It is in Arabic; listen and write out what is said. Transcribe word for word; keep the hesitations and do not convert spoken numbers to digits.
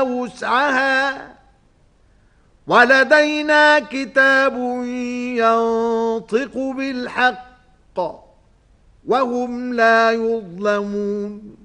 وسعها ولدينا كتاب ينطق بالحق وهم لا يظلمون.